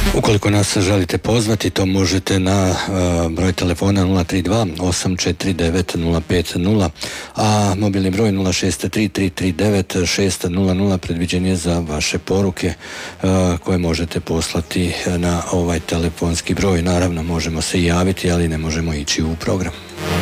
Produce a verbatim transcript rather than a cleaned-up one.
Ukoliko nas želite pozvati, to možete na uh, broj telefona nula tri dva osam četiri devet nula pet nula, a mobilni broj nula šest tri tri tri devet šest nula nula predviđen je za vaše poruke uh, koje možete poslati na ovaj telefonski broj. Naravno, možemo se javiti, ali ne možemo ići u program.